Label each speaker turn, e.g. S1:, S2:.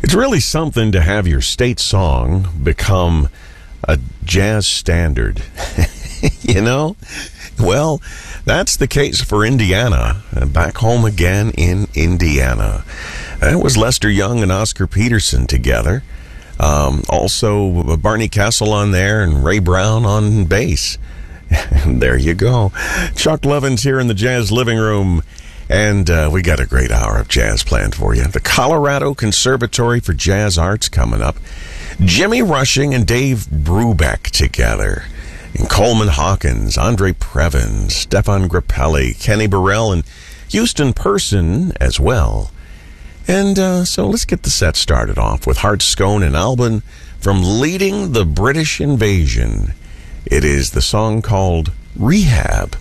S1: It's really something to have your state song become a jazz standard. You know? Well, that's the case for Indiana. Back home again in Indiana. It was Lester Young and Oscar Peterson together. Also, Barney Castle on there and Ray Brown on bass. There you go. Chuck Lovins here in the Jazz Living Room. And we got a great hour of jazz planned for you. The Colorado Conservatory for Jazz Arts coming up. Jimmy Rushing and Dave Brubeck together. And Coleman Hawkins, Andre Previn, Stefan Grappelli, Kenny Burrell, and Houston Person as well. And so let's get the set started off with Hart Scone and Albin from Leading the British Invasion. It is the song called Rehab.